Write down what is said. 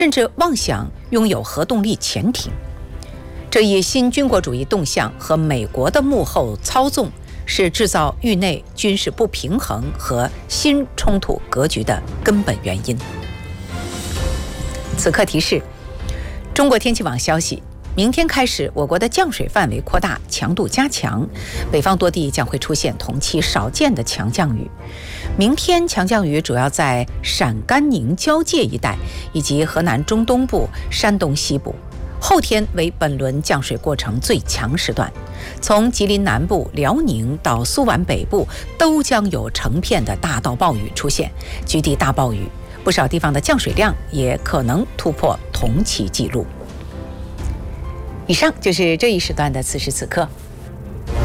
甚至妄想拥有核动力潜艇。这一新军国主义动向和美国的幕后操纵，是制造域内军事不平衡和新冲突格局的根本原因。此刻提示：中国天气网消息，明天开始，我国的降水范围扩大，强度加强，北方多地将会出现同期少见的强降雨。明天强降雨主要在陕甘宁交界一带，以及河南中东部、山东西部。后天为本轮降水过程最强时段，从吉林南部、辽宁到苏皖北部都将有成片的大到暴雨出现，局地大暴雨，不少地方的降水量也可能突破同期纪录。以上就是这一时段的此时此刻。